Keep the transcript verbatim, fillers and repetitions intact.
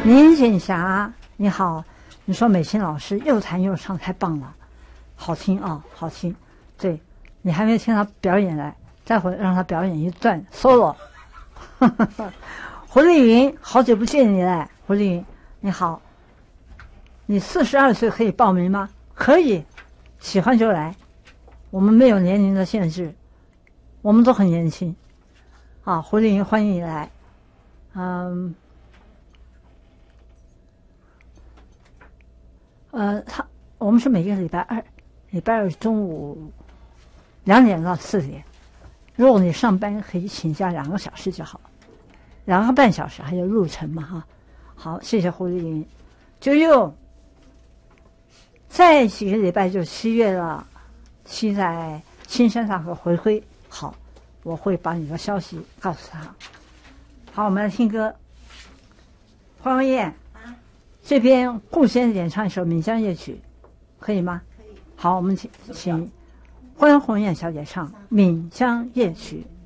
林锦霞，你好，你说美心老师又弹又唱，太棒了，好听啊、哦，好听。对，你还没听他表演来，待会让他表演一段 solo。胡丽云，好久不见你嘞，胡丽云，你好。你四十二岁可以报名吗？可以，喜欢就来，我们没有年龄的限制，我们都很年轻。啊，胡丽云，欢迎你来。嗯。呃，他我们是每个礼拜二，礼拜二中午两点到四点。如果你上班可以请假两个小时就好，两个半小时还有路程嘛哈。好，谢谢胡丽云。九六，再几个礼拜就七月了，期待青山大河回归。好，我会把你的消息告诉他。好，我们来听歌。黄文燕。这边顾先生演唱一首《闽江夜曲》，可以吗？可以。好，我们请请欢红艳小姐唱《闽江夜曲》。